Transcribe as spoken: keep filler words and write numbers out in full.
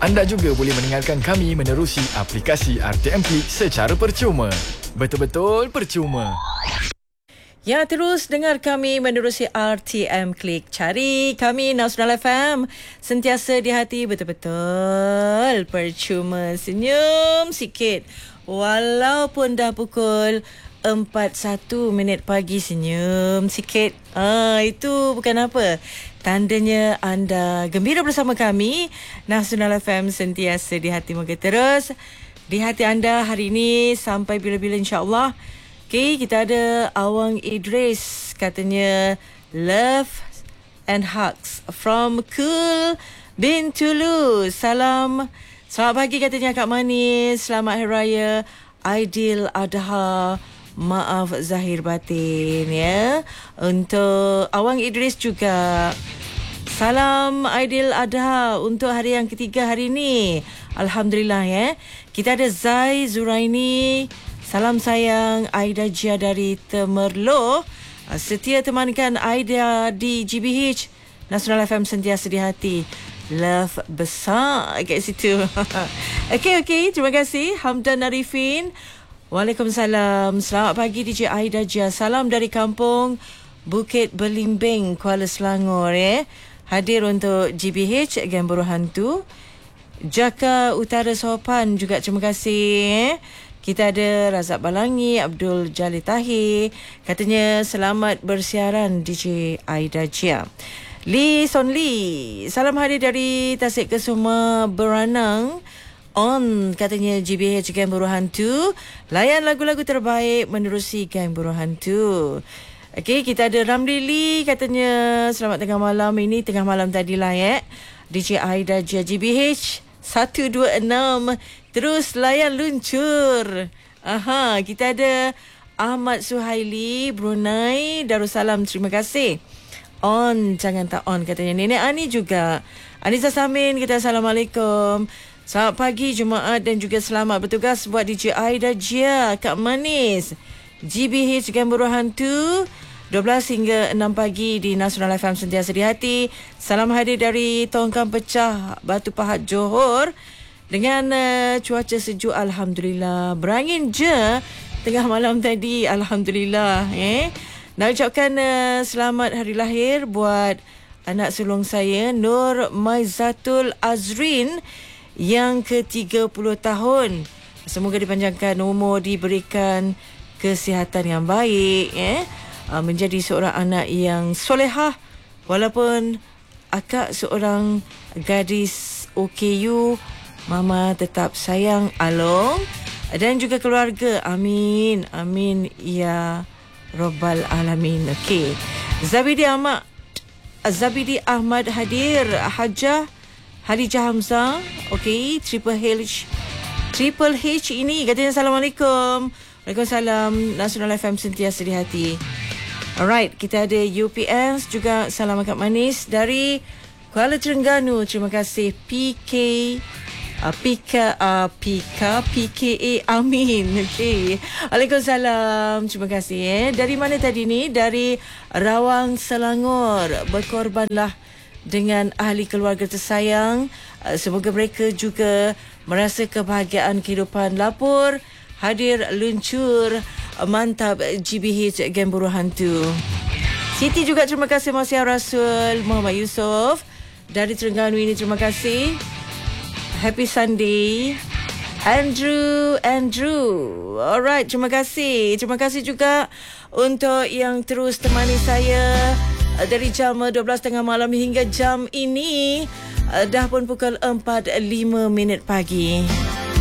Anda juga boleh mendengarkan kami menerusi aplikasi R T M Click secara percuma. Betul-betul percuma. Ya, terus dengar kami menerusi R T M Click. Cari kami Nasional F M. Sentiasa di hati, betul-betul percuma. Senyum sikit. Walaupun dah pukul empat satu minit pagi, senyum sikit. Ah, itu bukan apa. Tandanya anda gembira bersama kami. Nasional F M sentiasa di hati, moga terus di hati anda hari ini sampai bila-bila, insya-Allah. Okey, kita ada Awang Idris, katanya love and hugs from Cool bin Toulouse. Salam, selamat pagi katanya Kak Manis. Selamat Hari Raya Aidil Adha. Maaf zahir batin ya. Untuk Awang Idris juga, salam Aidil Adha untuk hari yang ketiga hari ini. Alhamdulillah ya. Kita ada Zai Zuraini. Salam sayang Aida Jia dari Temerloh. Setia temankan Aida di G B H. Nasional F M sentiasa di hati. Love besar kat situ. Okey okey, terima kasih Hamdan Arifin. Waalaikumsalam. Selamat pagi D J Aida Jia. Salam dari kampung Bukit Belimbing, Kuala Selangor ya. Hadir untuk G B H Geng Buruh Hantu. Jaka Utara Sopan juga terima kasih eh. Kita ada Razak Balangi, Abdul Jalil Tahir. Katanya selamat bersiaran D J Aida Jia. Lee Son Lee. Salam hadir dari Tasik Kesuma Beranang. On katanya G B H Geng Buruh Hantu. Layan lagu-lagu terbaik menerusi Geng Buruh Hantu. Okey, kita ada Ramli Lee, katanya selamat tengah malam. Ini tengah malam tadilah ya. D J Aida Jia G B H satu dua enam. Terus layan luncur. Aha, kita ada Ahmad Suhaili, Brunei Darussalam. Terima kasih. On, jangan tak on katanya. Nenek Ani juga. Anissa Samin, kita Assalamualaikum. Selamat pagi Jumaat dan juga selamat bertugas buat D J Aida Jia, Kak Manis. G B H Geng Buruh Hantu dua belas hingga enam pagi di Nasional F M sentiasa di hati. Salam hadir dari Tongkang Pecah, Batu Pahat, Johor. Dengan uh, cuaca sejuk, alhamdulillah. Berangin je tengah malam tadi, alhamdulillah eh. Nak ucapkan uh, selamat hari lahir buat anak sulung saya Nur Maizatul Azrin yang ke tiga puluh tahun. Semoga dipanjangkan umur, diberikan kesihatan yang baik eh? Menjadi seorang anak yang solehah. Walaupun akak seorang gadis O K U, mama tetap sayang Along dan juga keluarga. Amin, amin ya Rabbal Alamin. Okey, Zabidi Ahmad Zabidi Ahmad hadir. Hajah Hadijah Hamzah. Okey, Triple H. Triple H ini katanya Assalamualaikum. Waalaikumsalam. Nasional F M sentiasa di hati. Alright, kita ada U P S juga. Salam Kak Manis dari Kuala Terengganu. Terima kasih. P K uh, P K uh, P K P K A Amin. Okey. Waalaikumsalam. Terima kasih eh. Dari mana tadi ni? Dari Rawang, Selangor. Berkorbanlah dengan ahli keluarga tersayang. Semoga mereka juga merasa kebahagiaan kehidupan. Lapor hadir luncur mantap G B H Geng Buruh Hantu. Siti juga terima kasih. Masih Rasul Muhammad Yusof dari Terengganu ini, terima kasih. Happy Sunday Andrew Andrew. Alright, terima kasih. Terima kasih juga untuk yang terus temani saya dari jam dua belas tengah malam hingga jam ini. Dah pun pukul empat lima minit pagi.